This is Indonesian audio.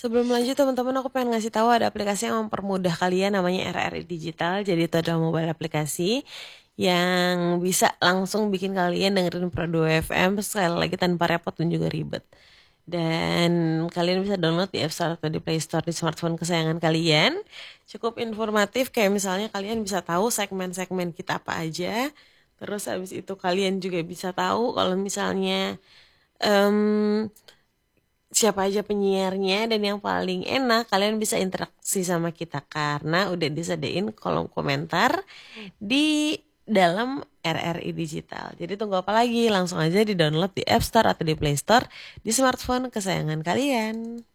Sebelum lanjut teman-teman, aku pengen ngasih tahu ada aplikasi yang mempermudah kalian namanya RRI Digital. Jadi itu adalah mobile aplikasi yang bisa langsung bikin kalian dengerin Pro 2 FM sekali lagi tanpa repot dan juga ribet. Dan kalian bisa download di App Store atau di Play Store di smartphone kesayangan kalian. Cukup informatif kayak misalnya kalian bisa tahu segmen-segmen kita apa aja. Terus habis itu kalian juga bisa tahu kalau misalnya em, siapa aja penyiarnya, dan yang paling enak kalian bisa interaksi sama kita karena udah disediain kolom komentar di dalam RRI Digital. Jadi tunggu apa lagi? Langsung aja di download di App Store atau di Play Store di smartphone kesayangan kalian.